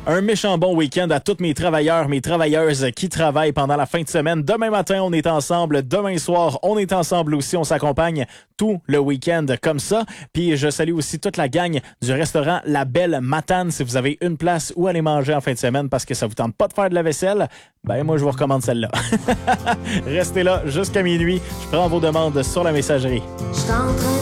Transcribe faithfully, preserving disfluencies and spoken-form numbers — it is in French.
un méchant bon week-end à tous mes travailleurs, mes travailleuses qui travaillent pendant la fin de semaine. Demain matin, on est ensemble. Demain soir, on est ensemble aussi. On s'accompagne tout le week-end comme ça. Puis je salue aussi toute la gang du restaurant La Belle Matane. Si vous avez une place où aller manger en fin de semaine parce que ça vous tente pas de faire de la vaisselle, ben moi je vous recommande celle-là. Restez là jusqu'à minuit. Je prends vos demandes sur la messagerie.